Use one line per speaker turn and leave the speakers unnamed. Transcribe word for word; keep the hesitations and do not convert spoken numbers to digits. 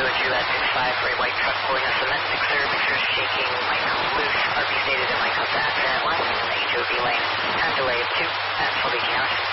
Kilo two at six five for a white truck pulling a cement mixer. Mixer shaking, mic loose. R P stated and mic comes to accident line. H O V lane. Time delay of two at twelve eighteen hours.